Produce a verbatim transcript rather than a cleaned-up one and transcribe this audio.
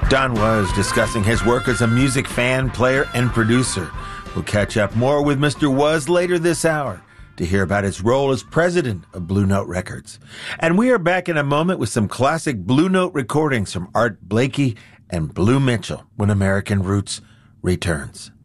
Don Was discussing his work as a music fan, player, and producer. We'll catch up more with Mister Was later this hour to hear about his role as president of Blue Note Records. And we are back in a moment with some classic Blue Note recordings from Art Blakey and Blue Mitchell when American Roots returns.